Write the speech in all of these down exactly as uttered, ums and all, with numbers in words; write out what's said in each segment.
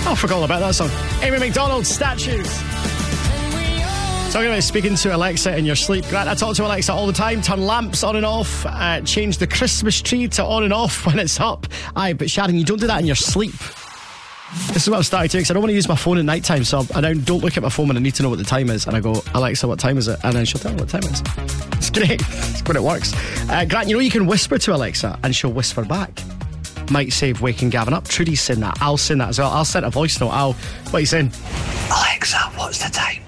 I forgot all about that song. Amy Macdonald, Statues. Talking about speaking to Alexa in your sleep. Grant, I talk to Alexa all the time. Turn lamps on and off. Uh, change the Christmas tree to on and off when it's up. Aye, but Sharon, you don't do that in your sleep. This is what I've started to do, because I don't want to use my phone at night time, so I now don't look at my phone when I need to know what the time is, and I go, Alexa, what time is it? And then she'll tell me what time it is. It's great. It's when it works. Uh, Grant, you know you can whisper to Alexa and she'll whisper back. Might save waking Gavin up. Trudy's saying that. I'll send that as well. I'll send a voice note. I'll, what are you saying? Alexa, what's the time?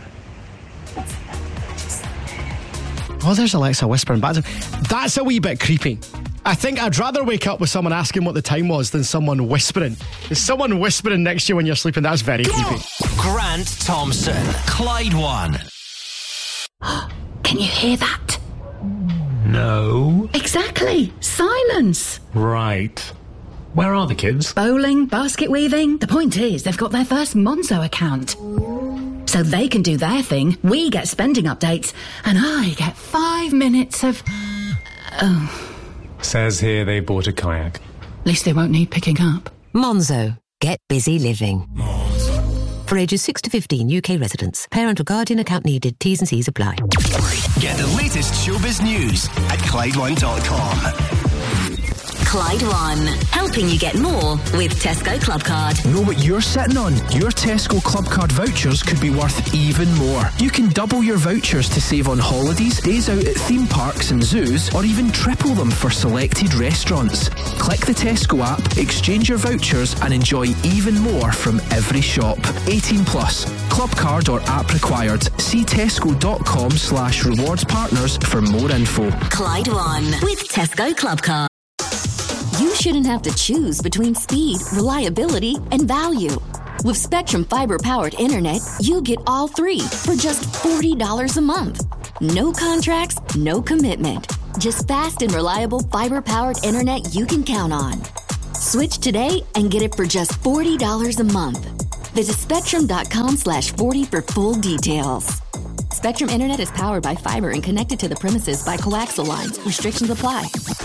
Oh, there's Alexa whispering back to him. That's a wee bit creepy. I think I'd rather wake up with someone asking what the time was than someone whispering. Is someone whispering next to you when you're sleeping? That's very creepy. Grant Thompson, Clyde One. Can you hear that? No. Exactly. Silence. Right. Where are the kids? Bowling, basket weaving. The point is, they've got their first Monzo account. So they can do their thing, we get spending updates, and I get five minutes of... Oh. Says here they bought a kayak. At least they won't need picking up. Monzo. Get busy living. Monzo. For ages six to fifteen, U K residents. Parent or guardian account needed. T's and C's apply. Get the latest showbiz news at Clyde One dot com. Clyde One, helping you get more with Tesco Club Card. Know what you're sitting on? Your Tesco Club Card vouchers could be worth even more. You can double your vouchers to save on holidays, days out at theme parks and zoos, or even triple them for selected restaurants. Click the Tesco app, exchange your vouchers, and enjoy even more from every shop. eighteen plus. Club Card or app required. See tesco.com slash rewards partners for more info. Clyde One with Tesco Club Card. You shouldn't have to choose between speed, reliability, and value. With Spectrum Fiber-powered internet, you get all three for just forty dollars a month. No contracts, no commitment. Just fast and reliable fiber-powered internet you can count on. Switch today and get it for just forty dollars a month. Visit spectrum.com slash 40 for full details. Spectrum Internet is powered by fiber and connected to the premises by coaxial lines. Restrictions apply.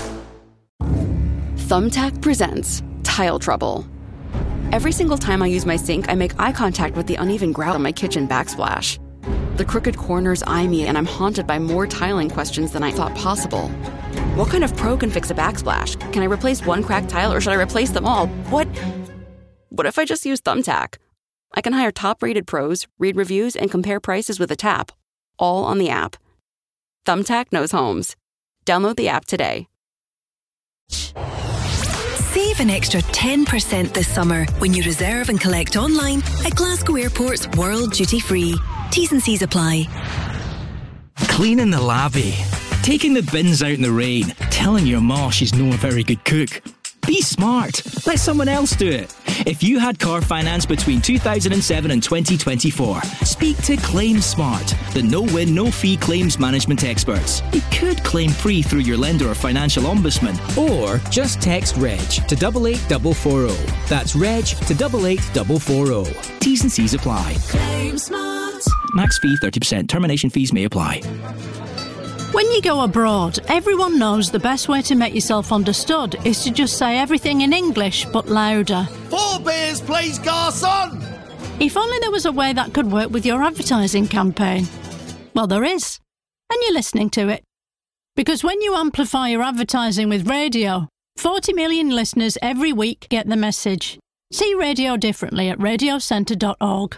Thumbtack presents Tile Trouble. Every single time I use my sink, I make eye contact with the uneven grout on my kitchen backsplash. The crooked corners eye me, and I'm haunted by more tiling questions than I thought possible. What kind of pro can fix a backsplash? Can I replace one cracked tile, or should I replace them all? What? What if I just use Thumbtack? I can hire top-rated pros, read reviews, and compare prices with a tap, all on the app. Thumbtack knows homes. Download the app today. Save an extra ten percent this summer when you reserve and collect online at Glasgow Airport's World Duty Free. T's and C's apply. Cleaning the lavvy, taking the bins out in the rain, telling your ma she's no a very good cook. Be smart. Let someone else do it. If you had car finance between two thousand seven and twenty twenty-four, speak to Claim Smart, the no-win, no-fee claims management experts. You could claim free through your lender or financial ombudsman. Or just text REG to double eight double four zero. That's REG to double eight double four zero. T's and C's apply. Claim Smart. Max fee thirty percent. Termination fees may apply. When you go abroad, everyone knows the best way to make yourself understood is to just say everything in English, but louder. Four beers, please, garçon! If only there was a way that could work with your advertising campaign. Well, there is. And you're listening to it. Because when you amplify your advertising with radio, forty million listeners every week get the message. See radio differently at radio centre dot org.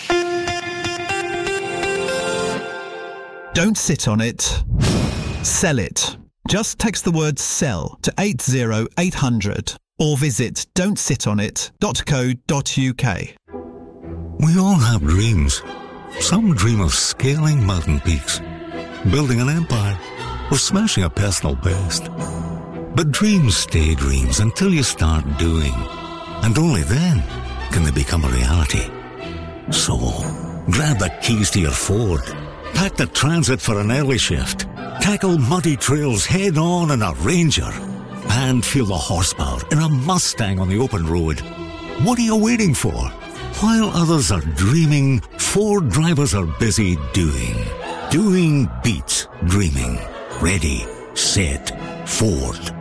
Don't sit on it. Sell it. Just text the word SELL to eight zero eight hundred or visit don't sit on it dot co dot uk. We all have dreams. Some dream of scaling mountain peaks, building an empire, or smashing a personal best. But dreams stay dreams until you start doing. And only then can they become a reality. So, grab the keys to your Ford. Pack the Transit for an early shift. Tackle muddy trails head on in a Ranger. And feel the horsepower in a Mustang on the open road. What are you waiting for? While others are dreaming, Ford drivers are busy doing. Doing beats dreaming. Ready, set, Ford.